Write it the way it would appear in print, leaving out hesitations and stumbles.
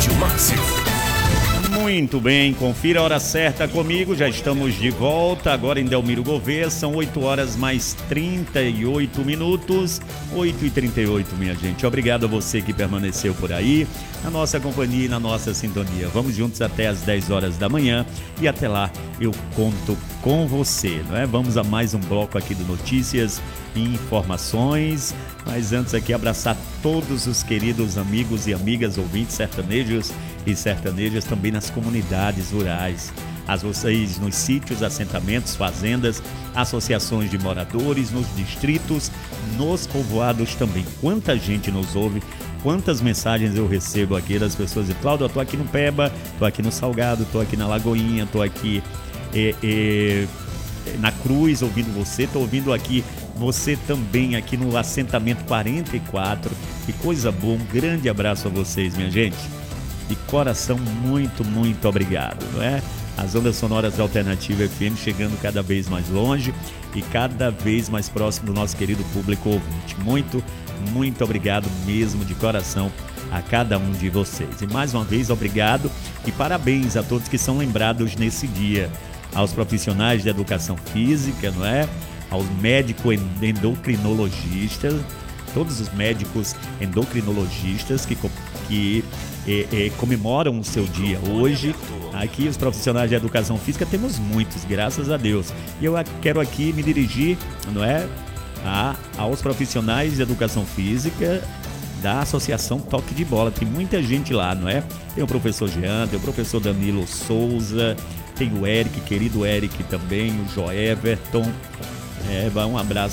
Rádio Márcio. Muito bem, confira a hora certa comigo, já estamos de volta, agora em Delmiro Gouveia, são 8 horas mais 38 minutos, 8h38, minha gente. Obrigado a você que permaneceu por aí, na nossa companhia e na nossa sintonia. Vamos juntos até às 10 horas da manhã e até lá eu conto com você, não é? Vamos a mais um bloco aqui do Notícias e Informações, mas antes aqui abraçar todos os queridos amigos e amigas ouvintes sertanejos e sertanejas também nas comunidades rurais, as vocês nos sítios, assentamentos, fazendas, associações de moradores, nos distritos, nos povoados também. Quanta gente nos ouve, quantas mensagens eu recebo aqui das pessoas dizendo: Cláudio, eu tô aqui no Peba, tô aqui no Salgado, tô aqui na Lagoinha, tô aqui na Cruz ouvindo você, tô ouvindo aqui você também aqui no assentamento 44. Que coisa boa, um grande abraço a vocês, minha gente. De coração, muito, muito obrigado, não é? As ondas sonoras da Alternativa FM chegando cada vez mais longe e cada vez mais próximo do nosso querido público ouvinte. Muito, muito obrigado mesmo, de coração, a cada um de vocês. E mais uma vez, obrigado e parabéns a todos que são lembrados nesse dia. Aos profissionais de educação física, não é? Aos médicos endocrinologistas, todos os médicos endocrinologistas que comemoram o seu dia hoje. Aqui os profissionais de educação física temos muitos, graças a Deus. E eu quero aqui me dirigir, não é, aos profissionais de educação física da Associação Toque de Bola. Tem muita gente lá, não é? Tem o professor Jean, tem o professor Danilo Souza, tem o Eric, querido Eric também, o Joeverton. Um abraço